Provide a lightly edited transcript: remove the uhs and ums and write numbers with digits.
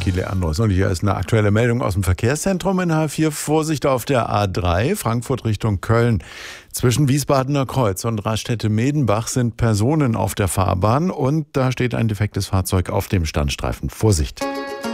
Niki Leandros. Und hier ist eine aktuelle Meldung aus dem Verkehrszentrum in H4. Vorsicht auf der A3, Frankfurt Richtung Köln. Zwischen Wiesbadener Kreuz und Raststätte-Medenbach sind Personen auf der Fahrbahn und da steht ein defektes Fahrzeug auf dem Standstreifen. Vorsicht!